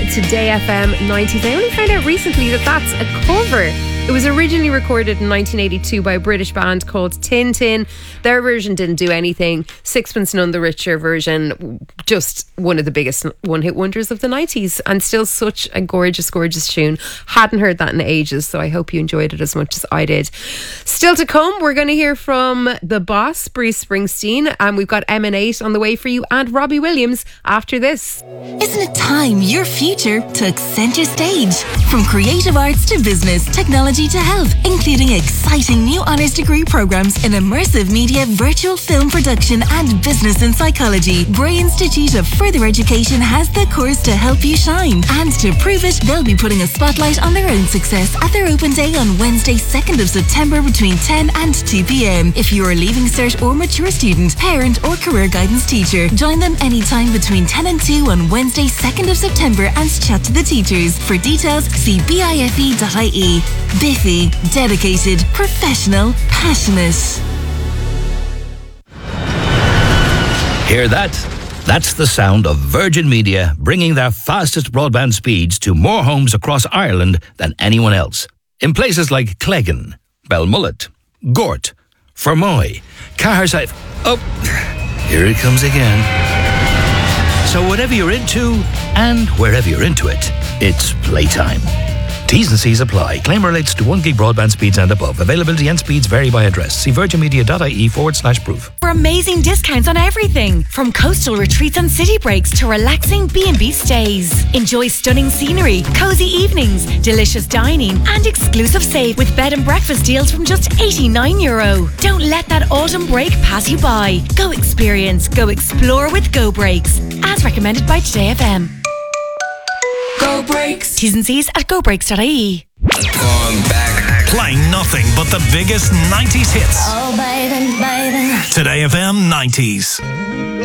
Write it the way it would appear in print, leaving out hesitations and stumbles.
Today FM 90s. I only found out recently that that's a cover. It was originally recorded in 1982 by a British band called Tin Tin. Their version didn't do anything. Sixpence None the Richer version, just one of the biggest one-hit wonders of the 90s, and still such a gorgeous, gorgeous tune. Hadn't heard that in ages, so I hope you enjoyed it as much as I did. Still to come, we're going to hear from the boss, Bruce Springsteen, and we've got M&8 on the way for you and Robbie Williams after this. Isn't it time your future took centre stage? From creative arts to business, technology to health, including exciting new honours degree programmes in immersive media, virtual film production and business and psychology, Bray Institute of Further Education has the course to help you shine. And to prove it, they'll be putting a spotlight on their own success at their open day on Wednesday 2nd of September between 10 and 2 p.m. If you're a Leaving Cert or mature student, parent or career guidance teacher, join them anytime between 10 and 2 on Wednesday 2nd of September and chat to the teachers. For details, see bife.ie. Biffy, dedicated, professional, passionate. Hear that? That's the sound of Virgin Media bringing their fastest broadband speeds to more homes across Ireland than anyone else. In places like Cleggan, Belmullet, Gort, Fermoy, Caherside. Oh, here it comes again. So whatever you're into and wherever you're into it, it's playtime. T's and C's apply. Claim relates to 1 gig broadband speeds and above. Availability and speeds vary by address. See virginmedia.ie/proof. For amazing discounts on everything, from coastal retreats and city breaks to relaxing B&B stays. Enjoy stunning scenery, cozy evenings, delicious dining and exclusive save with bed and breakfast deals from just €89. Don't let that autumn break pass you by. Go experience, go explore with Go Breaks. As recommended by Today FM. Go Breaks. T's and C's at gobreaks.ie. Going back. Playing nothing but the biggest 90s hits. Oh, baby, baby. Today FM 90s.